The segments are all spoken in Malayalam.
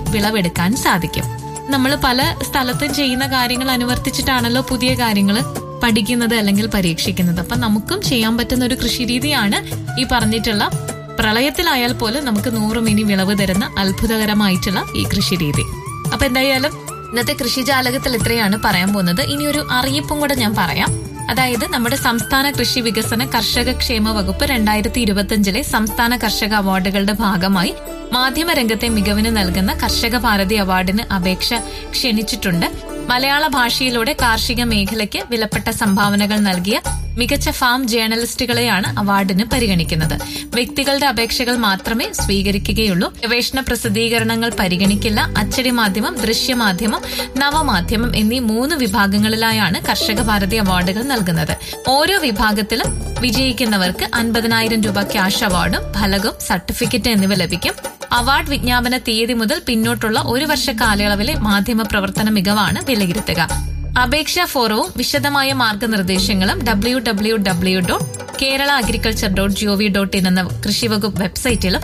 വിളവെടുക്കാൻ സാധിക്കും. നമ്മൾ പല സ്ഥലത്തും ചെയ്യുന്ന കാര്യങ്ങൾ അനുവർത്തിച്ചിട്ടാണല്ലോ പുതിയ കാര്യങ്ങൾ പഠിക്കുന്നത് അല്ലെങ്കിൽ പരീക്ഷിക്കുന്നത്. അപ്പൊ നമുക്കും ചെയ്യാൻ പറ്റുന്ന ഒരു കൃഷിരീതിയാണ് ഈ പറഞ്ഞിട്ടുള്ള പ്രളയത്തിലായാൽ പോലും നമുക്ക് 100 മിനി വിളവ് തരുന്ന അത്ഭുതകരമായിട്ടുള്ള ഈ കൃഷിരീതി. അപ്പൊ എന്തായാലും ഇന്നത്തെ കൃഷിജാലകത്തിൽ ഇത്രയാണ് പറയാൻ പോകുന്നത്. ഇനി ഒരു അറിയിപ്പും കൂടെ ഞാൻ പറയാം. അതായത് നമ്മുടെ സംസ്ഥാന കൃഷി വികസന കർഷക ക്ഷേമ വകുപ്പ് 2025 സംസ്ഥാന കർഷക അവാർഡുകളുടെ ഭാഗമായി മാധ്യമരംഗത്തെ മികവിന് നൽകുന്ന കർഷക ഭാരതി അവാർഡിന് അപേക്ഷ ക്ഷണിച്ചിട്ടുണ്ട്. മലയാള ഭാഷയിലൂടെ കാർഷിക മേഖലയ്ക്ക് വിലപ്പെട്ട സംഭാവനകൾ നൽകിയ മികച്ച ഫാം ജേർണലിസ്റ്റുകളെയാണ് അവാർഡിന് പരിഗണിക്കുന്നത്. വ്യക്തികളുടെ അപേക്ഷകൾ മാത്രമേ സ്വീകരിക്കുകയുള്ളൂ. ഗവേഷണ പ്രസിദ്ധീകരണങ്ങൾ പരിഗണിക്കില്ല. അച്ചടി മാധ്യമം, ദൃശ്യമാധ്യമം, നവമാധ്യമം എന്നീ 3 വിഭാഗങ്ങളിലായാണ് കർഷക ഭാരതി അവാർഡുകൾ നൽകുന്നത്. ഓരോ വിഭാഗത്തിലും വിജയിക്കുന്നവർക്ക് 50,000 രൂപ ക്യാഷ് അവാർഡും ഫലകവും സർട്ടിഫിക്കറ്റ് എന്നിവ ലഭിക്കും. അവാർഡ് വിജ്ഞാപന തീയതി മുതൽ പിന്നോട്ടുള്ള 1 വർഷ കാലയളവിലെ മാധ്യമ പ്രവർത്തന മികവാണ് വിലയിരുത്തുക. അപേക്ഷാ ഫോറവും വിശദമായ മാർഗനിർദ്ദേശങ്ങളും www.kerala.agriculture.gov.in എന്ന കൃഷിവകുപ്പ് വെബ്സൈറ്റിലും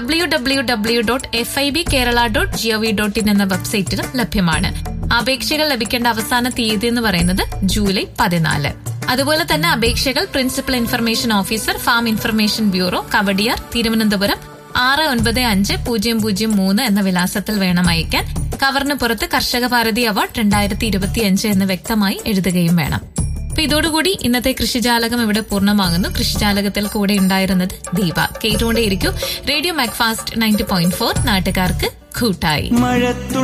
www.fibkerala.gov.in എന്ന വെബ്സൈറ്റിലും ലഭ്യമാണ്. അപേക്ഷകൾ ലഭിക്കേണ്ട അവസാന തീയതി എന്ന് പറയുന്നത് ജൂലൈ 14. അതുപോലെ തന്നെ അപേക്ഷകൾ principal information officer, farm information bureau, Kowdiar, Thiruvananthapuram 695003 എന്ന വിലാസത്തിൽ വേണം അയക്കാൻ. കവറിന് പുറത്ത് കർഷക ഭാരതി അവാർഡ് 2025 എന്ന് വ്യക്തമായി എഴുതുകയും വേണം. അപ്പൊ ഇതോടുകൂടി ഇന്നത്തെ കൃഷിജാലകം ഇവിടെ പൂർണ്ണമാകുന്നു. കൃഷിജാലകത്തിൽ കൂടെ ഉണ്ടായിരുന്നത് ദീപ. കേട്ടുകൊണ്ടേയിരിക്കും റേഡിയോ മാക്ഫാസ്റ്റ് 90.4, നാട്ടുകാർക്ക് കൂട്ടായി.